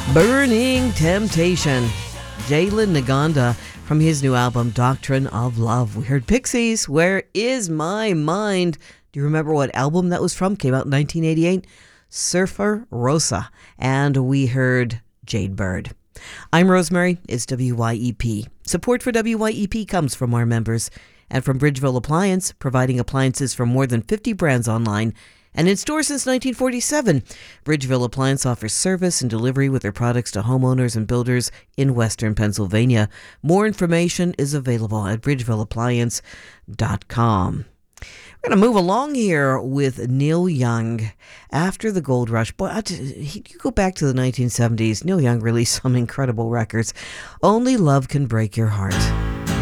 Burning Temptation. Jalen Naganda from his new album, Doctrine of Love. We heard Pixies, Where Is My Mind? Do you remember what album that was from? Came out in 1988. Surfer Rosa. And we heard Jade Bird. I'm Rosemary. It's WYEP. Support for WYEP comes from our members and from Bridgeville Appliance, providing appliances from more than 50 brands online and in store since 1947. Bridgeville Appliance offers service and delivery with their products to homeowners and builders in Western Pennsylvania. More information is available at bridgevilleappliance.com. We're going to move along here with Neil Young. After the gold rush, you go back to the 1970s, Neil Young released some incredible records. Only Love Can Break Your Heart.